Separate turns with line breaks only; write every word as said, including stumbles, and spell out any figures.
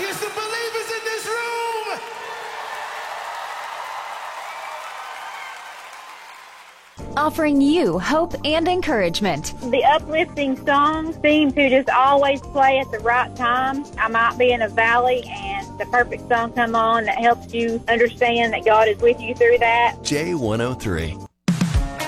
get some believers in this room.
Offering you hope and encouragement.
The uplifting songs seem to just always play at the right time. I might be in a valley and the perfect song come on that helps you understand that God is with you through that.
J one oh three.